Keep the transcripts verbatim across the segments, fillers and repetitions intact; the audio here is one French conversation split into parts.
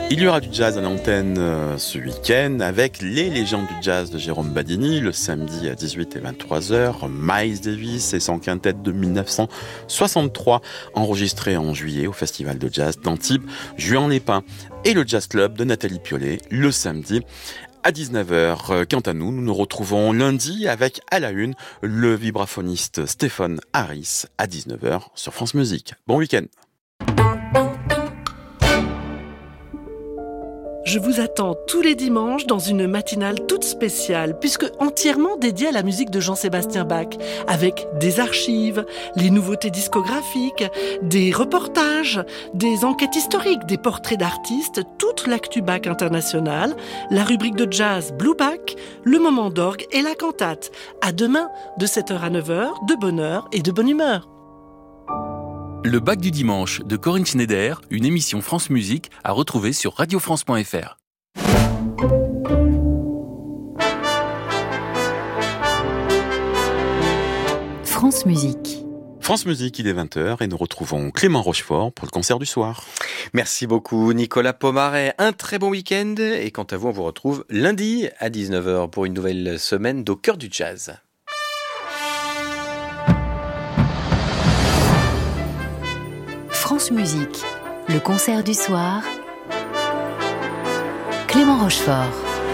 Il y aura du jazz à l'antenne euh, ce week-end avec les légendes du jazz de Jérôme Badini le samedi à dix-huit et vingt-trois heures. Miles Davis et son quintet de dix-neuf cent soixante-trois enregistré en juillet au Festival de jazz d'Antibes, Juan-les-Pins. Et le Jazz Club de Nathalie Piollet le samedi à dix-neuf heures. Quant à nous, nous nous retrouvons lundi avec à la une le vibraphoniste Stéphane Harris à dix-neuf heures sur France Musique. Bon week-end. Je vous attends tous les dimanches dans une matinale toute spéciale, puisque entièrement dédiée à la musique de Jean-Sébastien Bach, avec des archives, les nouveautés discographiques, des reportages, des enquêtes historiques, des portraits d'artistes, toute l'actu Bach internationale, la rubrique de jazz Blue Bach, le moment d'orgue et la cantate. À demain, de sept heures à neuf heures, de bonne heure et de bonne humeur. Le Bach du dimanche de Corinne Schneider, une émission France Musique à retrouver sur radio france point f r. France Musique. France Musique, il est vingt heures et nous retrouvons Clément Rochefort pour le concert du soir. Merci beaucoup Nicolas Pomaret, un très bon week-end et quant à vous, on vous retrouve lundi à dix-neuf heures pour une nouvelle semaine d'Au cœur du jazz. France Musique, le concert du soir, Clément Rochefort.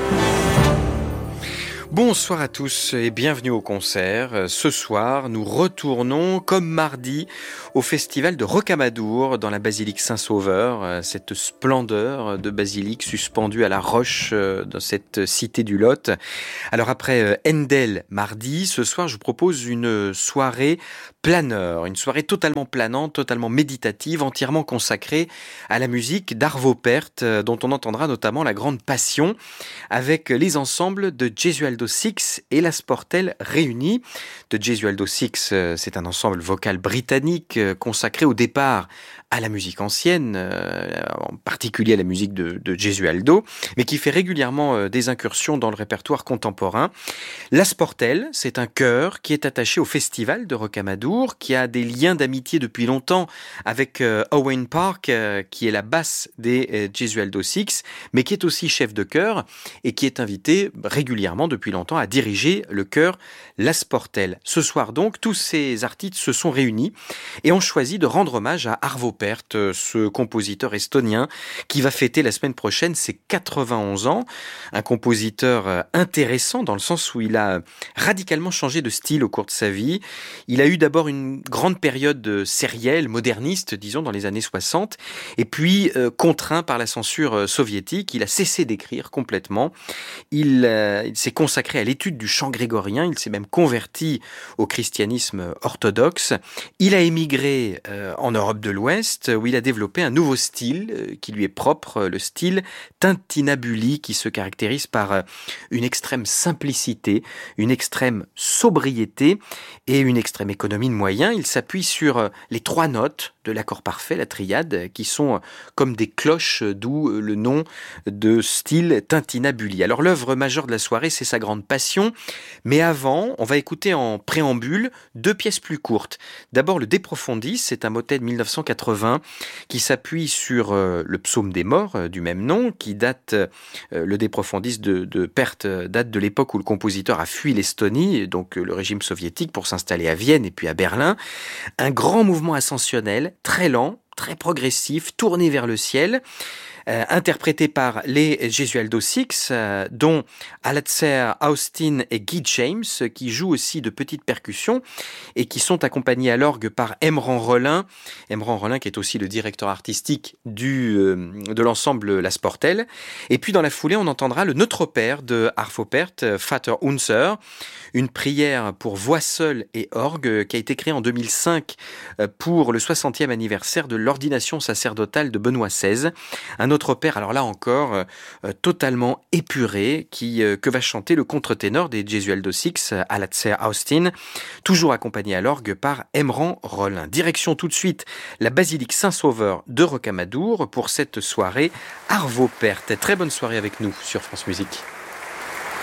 Bonsoir à tous et bienvenue au concert. Ce soir, nous retournons, comme mardi, au festival de Rocamadour dans la basilique Saint-Sauveur, cette splendeur de basilique suspendue à la roche dans cette cité du Lot. Alors après Handel mardi, ce soir, je vous propose une soirée planeur, une soirée totalement planante, totalement méditative, entièrement consacrée à la musique d'Arvo Pärt, dont on entendra notamment la grande passion avec les ensembles de Gesualdo Six et La Sportelle réunis. De Gesualdo Six, c'est un ensemble vocal britannique consacré au départ à la musique ancienne, euh, en particulier à la musique de, de Gesualdo, mais qui fait régulièrement euh, des incursions dans le répertoire contemporain. La Sportelle, c'est un chœur qui est attaché au festival de Rocamadour, qui a des liens d'amitié depuis longtemps avec euh, Owain Park, euh, qui est la basse des euh, Gesualdo Six, mais qui est aussi chef de chœur et qui est invité régulièrement depuis longtemps à diriger le chœur La Sportelle. Ce soir donc, tous ces artistes se sont réunis et ont choisi de rendre hommage à Arvo Pärt, ce compositeur estonien qui va fêter la semaine prochaine ses quatre-vingt-onze ans. Un compositeur intéressant dans le sens où il a radicalement changé de style au cours de sa vie. Il a eu d'abord une grande période sérielle, moderniste, disons, dans les années soixante, et puis, euh, contraint par la censure soviétique, il a cessé d'écrire complètement. Il, euh, il s'est consacré à l'étude du chant grégorien, il s'est même converti au christianisme orthodoxe. Il a émigré euh, en Europe de l'Ouest, où il a développé un nouveau style qui lui est propre, le style tintinnabuli, qui se caractérise par une extrême simplicité, une extrême sobriété et une extrême économie de moyens. Il s'appuie sur les trois notes de l'accord parfait, la triade, qui sont comme des cloches, d'où le nom de style tintinnabuli. Alors l'œuvre majeure de la soirée, c'est sa grande passion, mais avant, on va écouter en préambule deux pièces plus courtes. D'abord le De Profundis, c'est un motet de mille neuf cent quatre-vingts qui s'appuie sur euh, le psaume des morts euh, du même nom, qui date, euh, le De Profundis de, de Pärt euh, date de l'époque où le compositeur a fui l'Estonie, donc euh, le régime soviétique, pour s'installer à Vienne et puis à Berlin. Un grand mouvement ascensionnel, très lent, très progressif, tourné vers le ciel, euh, interprété par les Gesualdo Six, euh, dont Alatzer Austin et Guy James, qui jouent aussi de petites percussions et qui sont accompagnés à l'orgue par Emran Rollin. Emran Rollin qui est aussi le directeur artistique du, euh, de l'ensemble La Sportelle. Et puis dans la foulée, on entendra le Notre Père de Arvo Pärt, Vater unser, une prière pour voix seule et orgue qui a été créée en deux mille cinq pour le soixantième anniversaire de l'ordination sacerdotale de Benoît seize. Un autre père, alors là encore, euh, totalement épuré, qui, euh, que va chanter le contre-ténor des Gesualdo Six, Alatzer Austin, toujours accompagné à l'orgue par Emran Rollin. Direction tout de suite la basilique Saint-Sauveur de Rocamadour pour cette soirée Arvo Pärt. Très bonne soirée avec nous sur France Musique.